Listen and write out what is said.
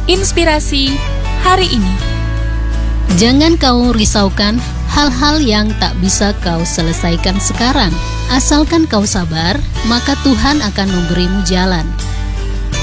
Inspirasi hari ini. Jangan kau risaukan hal-hal yang tak bisa kau selesaikan sekarang. Asalkan kau sabar, maka Tuhan akan memberimu jalan.